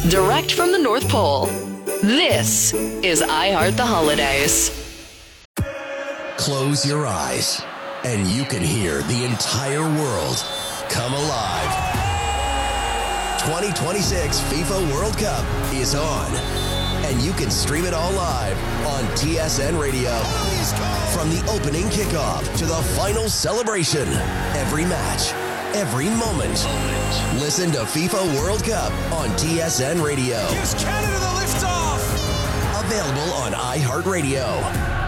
direct from the North Pole. This is iHeart the Holidays. Close your eyes, and you can hear the entire world come alive. 2026 FIFA World Cup is on, and you can stream it all live on TSN Radio. From the opening kickoff to the final celebration, every match, every moment. Listen to FIFA World Cup on TSN Radio. Gives Canada the lift off. Available on iHeartRadio.